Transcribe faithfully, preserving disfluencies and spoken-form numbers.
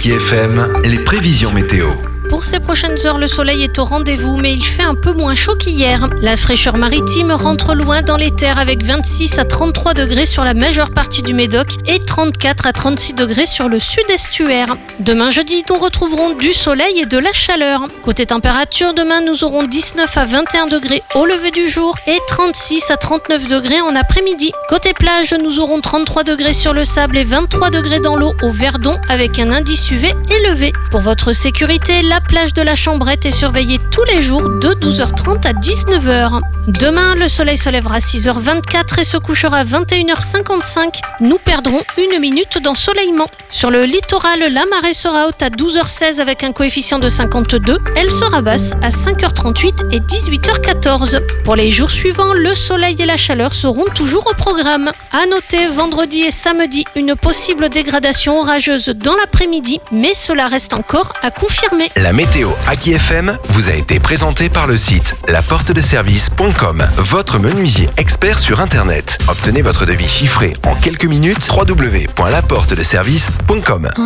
Aki F M, les prévisions météo. Pour ces prochaines heures, le soleil est au rendez-vous, mais il fait un peu moins chaud qu'hier. La fraîcheur maritime rentre loin dans les terres avec vingt-six à trente-trois degrés sur la majeure partie du Médoc et trente-quatre à trente-six degrés sur le sud-estuaire. Demain jeudi, nous retrouverons du soleil et de la chaleur. Côté température, demain nous aurons dix-neuf à vingt et un degrés au lever du jour et trente-six à trente-neuf degrés en après-midi. Côté plage, nous aurons trente-trois degrés sur le sable et vingt-trois degrés dans l'eau au Verdon avec un indice U V élevé. Pour votre sécurité, la plage de la Chambrette est surveillée tous les jours de douze heures trente à dix-neuf heures. Demain, le soleil se lèvera à six heures vingt-quatre et se couchera à vingt et une heures cinquante-cinq. Nous perdrons une minute d'ensoleillement. Sur le littoral, la marée sera haute à douze heures seize avec un coefficient de cinquante-deux. Elle sera basse à cinq heures trente-huit et dix-huit heures quatorze. Pour les jours suivants, le soleil et la chaleur seront toujours au programme. À noter, vendredi et samedi, une possible dégradation orageuse dans l'après-midi, mais cela reste encore à confirmer. La météo Aki F M vous a été présentée par le site la porte de service point com, votre menuisier expert sur Internet. Obtenez votre devis chiffré en quelques minutes, w w w point la porte de service point com.